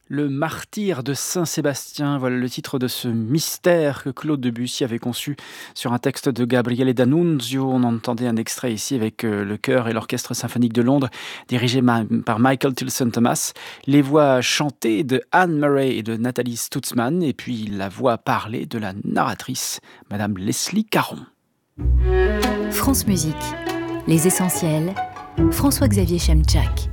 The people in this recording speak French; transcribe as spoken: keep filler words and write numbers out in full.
Le martyr de Saint-Sébastien, voilà le titre de ce mystère que Claude Debussy avait conçu sur un texte de Gabriele D'Annunzio. On entendait un extrait ici avec euh, le chœur et l'orchestre symphonique de Londres, dirigé ma- par Michael Tilson Thomas. Les voix chantées de Anne Murray et de Nathalie Stutzmann, et puis la voix parlée de la narratrice, Madame Leslie Caron. France Musique, les essentiels, François-Xavier Chemchak.